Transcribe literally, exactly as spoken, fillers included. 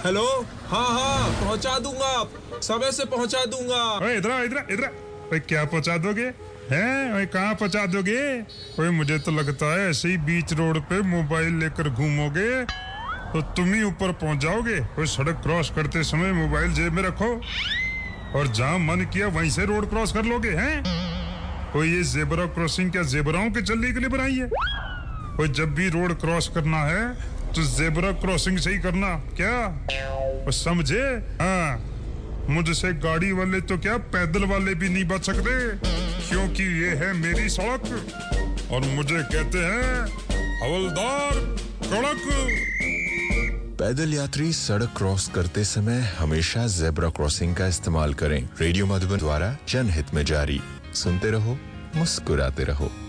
Hello, हाँ हाँ पहुंचा दूंगा, समय से पहुंचा दूंगा। ओए इधर इधर इधर, ओए क्या पहुंचा दोगे हैं? ओए कहाँ पहुंचा दोगे? ओए मुझे तो लगता है ऐसे ही बीच रोड पे मोबाइल लेकर घूमोगे तो तुम ही ऊपर पहुंच जाओगे। ओए सड़क क्रॉस करते समय मोबाइल जेब में रखो और जहाँ मन किया वहीं से रोड क्रॉस कर लोगे हैं? कोई ये जेब्रा क्रॉसिंग क्या जेबराओं के चलने के लिए बनाई है? कोई जब भी रोड क्रॉस करना है तो जेब्रा क्रॉसिंग से ही करना, क्या और समझे? हाँ, मुझसे गाड़ी वाले तो क्या पैदल वाले भी नहीं बच सकते, क्योंकि ये है मेरी सड़क और मुझे कहते हैं हवलदार कड़क। पैदल यात्री सड़क क्रॉस करते समय हमेशा जेब्रा क्रॉसिंग का इस्तेमाल करें। रेडियो मधुबन द्वारा जनहित में जारी। सुनते रहो, मुस्कुराते रहो।